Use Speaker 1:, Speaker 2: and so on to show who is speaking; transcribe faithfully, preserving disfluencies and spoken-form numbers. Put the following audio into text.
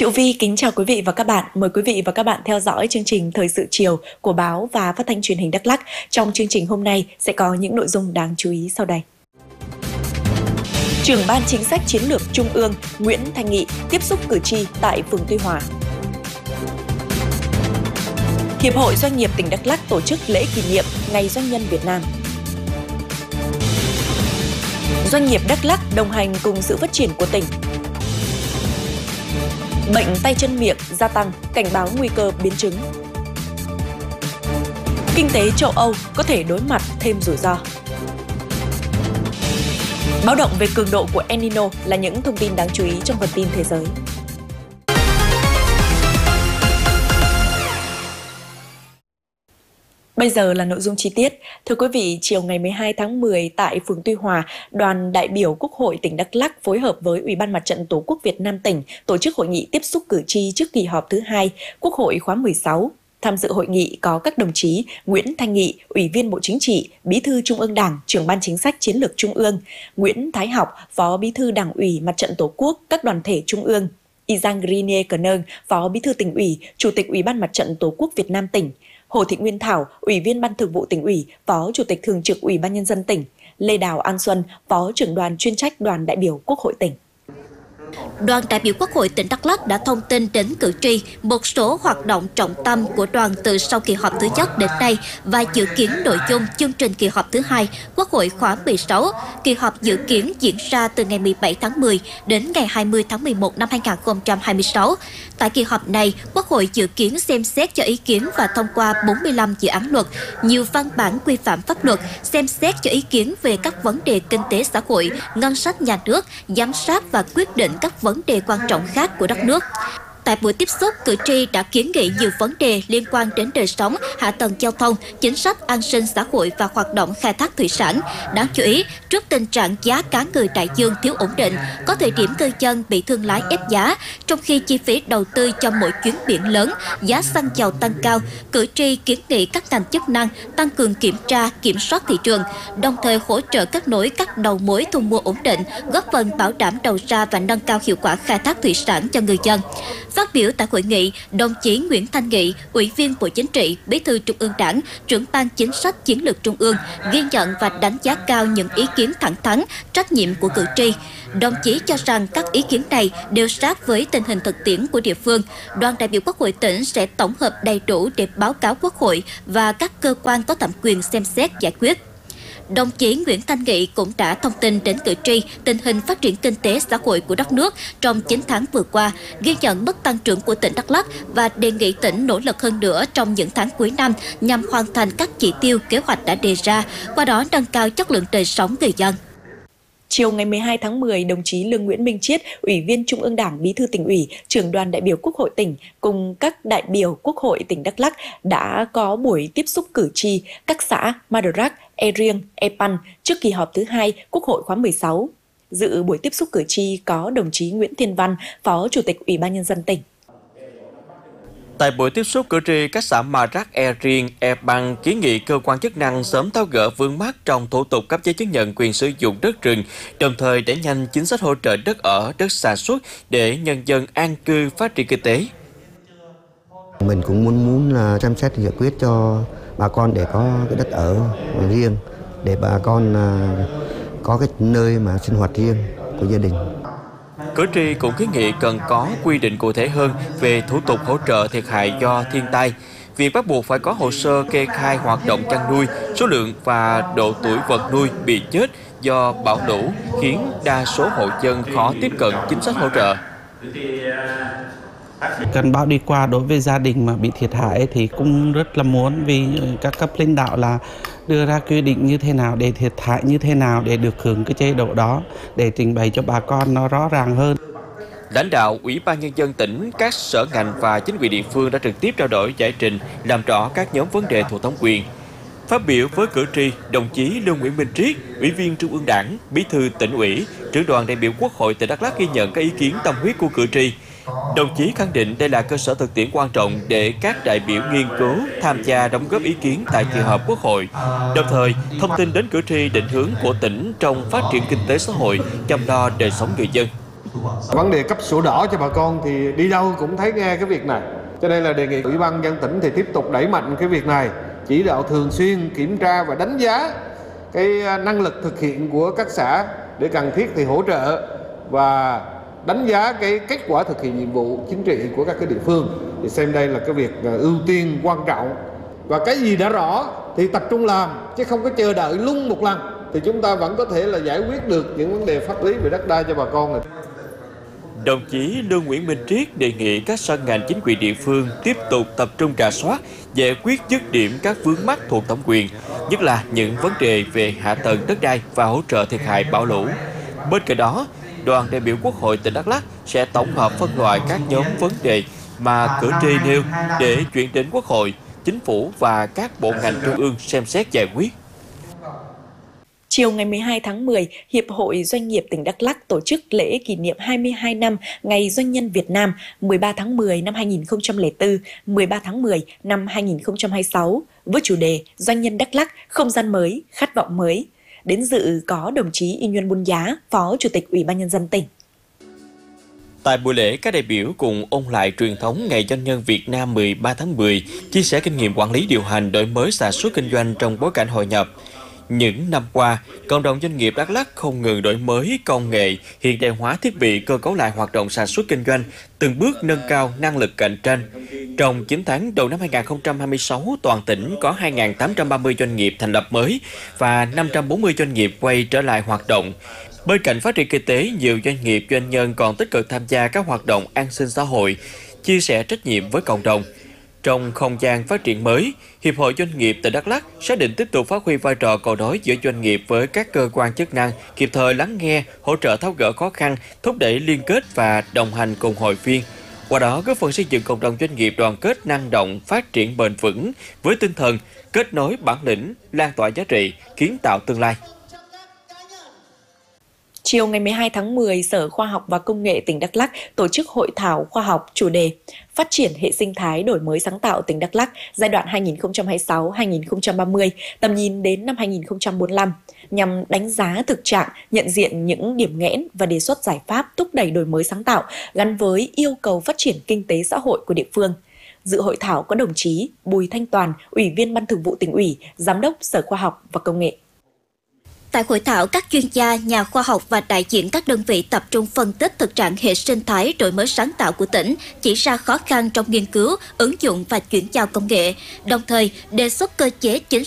Speaker 1: Triệu Vi kính chào quý vị và các bạn. Mời quý vị và các bạn theo dõi chương trình Thời sự chiều của báo và phát thanh truyền hình Đắk Lắk. Trong chương trình hôm nay sẽ có những nội dung đáng chú ý sau đây. Trưởng ban chính sách chiến lược Trung ương Nguyễn Thanh Nghị tiếp xúc cử tri tại phường Tuy Hòa. Hiệp hội Doanh nghiệp tỉnh Đắk Lắk tổ chức lễ kỷ niệm Ngày Doanh nhân Việt Nam. Doanh nghiệp Đắk Lắk đồng hành cùng sự phát triển của tỉnh. Bệnh tay chân miệng gia tăng, cảnh báo nguy cơ biến chứng. Kinh tế châu Âu có thể đối mặt thêm rủi ro. Báo động về cường độ của El Nino là những thông tin đáng chú ý trong phần tin thế giới. Bây giờ là nội dung chi tiết. Thưa quý vị, chiều ngày mười hai tháng mười tại phường Tuy Hòa, đoàn đại biểu Quốc hội tỉnh Đắk Lắk phối hợp với Ủy ban Mặt trận Tổ quốc Việt Nam tỉnh tổ chức hội nghị tiếp xúc cử tri trước kỳ họp thứ hai Quốc hội khóa mười sáu. Tham dự hội nghị có các đồng chí Nguyễn Thanh Nghị, Ủy viên Bộ Chính trị, Bí thư Trung ương Đảng, Trưởng ban Chính sách Chiến lược Trung ương, Nguyễn Thái Học, Phó Bí thư Đảng ủy Mặt trận Tổ quốc các đoàn thể Trung ương, Izang Grinier Cờ Nơn, Phó Bí thư Tỉnh ủy, Chủ tịch Ủy ban Mặt trận Tổ quốc Việt Nam tỉnh, Hồ Thị Nguyên Thảo, Ủy viên Ban Thường vụ Tỉnh ủy, Phó Chủ tịch Thường trực Ủy ban Nhân dân tỉnh, Lê Đào An Xuân, Phó trưởng đoàn chuyên trách đoàn đại biểu Quốc hội tỉnh.
Speaker 2: Đoàn đại biểu Quốc hội tỉnh Đắk Lắk đã thông tin đến cử tri một số hoạt động trọng tâm của đoàn từ sau kỳ họp thứ nhất đến nay và dự kiến nội dung chương trình kỳ họp thứ hai Quốc hội khóa mười sáu. Kỳ họp dự kiến diễn ra từ ngày mười bảy tháng mười đến ngày hai mươi tháng mười một năm hai nghìn không trăm hai mươi sáu. Tại kỳ họp này, Quốc hội dự kiến xem xét cho ý kiến và thông qua bốn mươi lăm dự án luật, nhiều văn bản quy phạm pháp luật, xem xét cho ý kiến về các vấn đề kinh tế xã hội, ngân sách nhà nước, giám sát và quyết định các vấn đề quan trọng khác của đất nước. Tại buổi tiếp xúc, cử tri đã kiến nghị nhiều vấn đề liên quan đến đời sống, hạ tầng giao thông, chính sách an sinh xã hội và hoạt động khai thác thủy sản. Đáng chú ý, trước tình trạng giá cá ngừ đại dương thiếu ổn định, có thời điểm ngư dân bị thương lái ép giá, trong khi chi phí đầu tư cho mỗi chuyến biển lớn, giá xăng dầu tăng cao, cử tri kiến nghị các ngành chức năng tăng cường kiểm tra, kiểm soát thị trường, đồng thời hỗ trợ kết nối các đầu mối thu mua ổn định, góp phần bảo đảm đầu ra và nâng cao hiệu quả khai thác thủy sản cho người dân. Phát biểu tại hội nghị, đồng chí Nguyễn Thanh Nghị, Ủy viên Bộ Chính trị, Bí thư Trung ương Đảng, Trưởng ban Chính sách Chiến lược Trung ương, ghi nhận và đánh giá cao những ý kiến thẳng thắn, trách nhiệm của cử tri. Đồng chí cho rằng các ý kiến này đều sát với tình hình thực tiễn của địa phương. Đoàn đại biểu Quốc hội tỉnh sẽ tổng hợp đầy đủ để báo cáo Quốc hội và các cơ quan có thẩm quyền xem xét giải quyết. Đồng chí Nguyễn Thanh Nghị cũng đã thông tin đến cử tri tình hình phát triển kinh tế xã hội của đất nước trong chín tháng vừa qua, ghi nhận mức tăng trưởng của tỉnh Đắk Lắk và đề nghị tỉnh nỗ lực hơn nữa trong những tháng cuối năm nhằm hoàn thành các chỉ tiêu kế hoạch đã đề ra, qua đó nâng cao chất lượng đời sống người dân.
Speaker 1: Chiều ngày mười hai tháng mười, đồng chí Lương Nguyễn Minh Chiết, Ủy viên Trung ương Đảng, Bí thư Tỉnh ủy, Trưởng đoàn đại biểu Quốc hội tỉnh cùng các đại biểu Quốc hội tỉnh Đắk Lắk đã có buổi tiếp xúc cử tri các xã Madrak, E Riêng, E Pan trước kỳ họp thứ hai Quốc hội khóa mười sáu. Dự buổi tiếp xúc cử tri có đồng chí Nguyễn Thiên Văn, Phó Chủ tịch Ủy ban Nhân dân tỉnh.
Speaker 3: Tại buổi tiếp xúc cử tri, các xã Madrak, E Riêng, E Pan kiến nghị cơ quan chức năng sớm tháo gỡ vướng mắc trong thủ tục cấp giấy chứng nhận quyền sử dụng đất rừng, đồng thời đẩy nhanh chính sách hỗ trợ đất ở, đất sản xuất để nhân dân an cư phát triển kinh tế.
Speaker 4: Mình cũng muốn muốn là xem xét giải quyết cho bà con để có cái đất ở riêng, để bà con có cái nơi mà sinh hoạt riêng của gia đình.
Speaker 3: Cử tri cũng kiến nghị cần có quy định cụ thể hơn về thủ tục hỗ trợ thiệt hại do thiên tai. Việc bắt buộc phải có hồ sơ kê khai hoạt động chăn nuôi, số lượng và độ tuổi vật nuôi bị chết do bão lũ khiến đa số hộ dân khó tiếp cận chính sách hỗ trợ.
Speaker 5: Cơn bão đi qua đối với gia đình mà bị thiệt hại thì cũng rất là muốn, vì các cấp lãnh đạo là đưa ra quy định như thế nào để thiệt hại như thế nào để được hưởng cái chế độ đó, để trình bày cho bà con nó rõ ràng hơn.
Speaker 3: Lãnh đạo Ủy ban Nhân dân tỉnh, các sở ngành và chính quyền địa phương đã trực tiếp trao đổi giải trình, làm rõ các nhóm vấn đề thuộc thẩm quyền. Phát biểu với cử tri, đồng chí Lương Nguyễn Minh Triết, Ủy viên Trung ương Đảng, Bí thư Tỉnh ủy, Trưởng đoàn đại biểu Quốc hội tỉnh Đắk Lắk ghi nhận các ý kiến tâm huyết của cử tri. Đồng chí khẳng định đây là cơ sở thực tiễn quan trọng để các đại biểu nghiên cứu, tham gia đóng góp ý kiến tại kỳ họp Quốc hội, đồng thời thông tin đến cử tri định hướng của tỉnh trong phát triển kinh tế xã hội, chăm lo đời sống người dân.
Speaker 6: Vấn đề cấp sổ đỏ cho bà con thì đi đâu cũng thấy nghe cái việc này. Cho nên là đề nghị Ủy ban nhân dân tỉnh thì tiếp tục đẩy mạnh cái việc này, chỉ đạo thường xuyên kiểm tra và đánh giá cái năng lực thực hiện của các xã, để cần thiết thì hỗ trợ và đánh giá cái kết quả thực hiện nhiệm vụ chính trị của các cái địa phương, thì xem đây là cái việc ưu tiên quan trọng. Và cái gì đã rõ thì tập trung làm, chứ không có chờ đợi lung một lần, thì chúng ta vẫn có thể là giải quyết được những vấn đề pháp lý về đất đai cho bà con này.
Speaker 3: Đồng chí Lương Nguyễn Minh Triết đề nghị các sở ngành chính quyền địa phương tiếp tục tập trung rà soát, giải quyết dứt điểm các vướng mắc thuộc thẩm quyền, nhất là những vấn đề về hạ tầng đất đai và hỗ trợ thiệt hại bão lũ. Bên cạnh đó, đoàn đại biểu Quốc hội tỉnh Đắk Lắk sẽ tổng hợp phân loại các nhóm vấn đề mà cử tri nêu để chuyển đến Quốc hội, Chính phủ và các bộ ngành trung ương xem xét giải quyết.
Speaker 1: Chiều ngày mười hai tháng mười, Hiệp hội Doanh nghiệp tỉnh Đắk Lắk tổ chức lễ kỷ niệm hai mươi hai năm Ngày Doanh nhân Việt Nam mười ba tháng mười năm hai nghìn không trăm lẻ bốn, mười ba tháng mười năm hai nghìn không trăm hai mươi sáu với chủ đề Doanh nhân Đắk Lắk, không gian mới, khát vọng mới. Đến dự có đồng chí Y Nhuân Bun Giá, Phó Chủ tịch Ủy ban Nhân dân tỉnh.
Speaker 3: Tại buổi lễ, các đại biểu cùng ôn lại truyền thống Ngày Doanh nhân Việt Nam mười ba tháng mười, chia sẻ kinh nghiệm quản lý điều hành, đổi mới sản xuất kinh doanh trong bối cảnh hội nhập. Những năm qua, cộng đồng doanh nghiệp Đắk Lắk không ngừng đổi mới công nghệ, hiện đại hóa thiết bị, cơ cấu lại hoạt động sản xuất kinh doanh, từng bước nâng cao năng lực cạnh tranh. Trong chín tháng đầu năm hai nghìn không trăm hai mươi sáu, toàn tỉnh có hai nghìn tám trăm ba mươi doanh nghiệp thành lập mới và năm trăm bốn mươi doanh nghiệp quay trở lại hoạt động. Bên cạnh phát triển kinh tế, nhiều doanh nghiệp doanh nhân còn tích cực tham gia các hoạt động an sinh xã hội, chia sẻ trách nhiệm với cộng đồng. Trong không gian phát triển mới, Hiệp hội Doanh nghiệp tỉnh Đắk Lắk xác định tiếp tục phát huy vai trò cầu nối giữa doanh nghiệp với các cơ quan chức năng, kịp thời lắng nghe, hỗ trợ tháo gỡ khó khăn, thúc đẩy liên kết và đồng hành cùng hội viên. Qua đó, góp phần xây dựng cộng đồng doanh nghiệp đoàn kết năng động, phát triển bền vững với tinh thần kết nối bản lĩnh, lan tỏa giá trị, kiến tạo tương lai.
Speaker 1: Chiều ngày mười hai tháng mười, Sở Khoa học và Công nghệ tỉnh Đắk Lắk tổ chức hội thảo khoa học chủ đề Phát triển hệ sinh thái đổi mới sáng tạo tỉnh Đắk Lắk giai đoạn hai nghìn không trăm hai mươi sáu đến hai nghìn không trăm ba mươi, tầm nhìn đến năm hai nghìn không trăm bốn mươi lăm, nhằm đánh giá thực trạng, nhận diện những điểm nghẽn và đề xuất giải pháp thúc đẩy đổi mới sáng tạo gắn với yêu cầu phát triển kinh tế xã hội của địa phương. Dự hội thảo có đồng chí Bùi Thanh Toàn, Ủy viên Ban Thường vụ Tỉnh ủy, Giám đốc Sở Khoa học và Công nghệ.
Speaker 2: Tại hội thảo, các chuyên gia, nhà khoa học và đại diện các đơn vị tập trung phân tích thực trạng hệ sinh thái đổi mới sáng tạo của tỉnh, chỉ ra khó khăn trong nghiên cứu, ứng dụng và chuyển giao công nghệ, đồng thời đề xuất cơ chế chính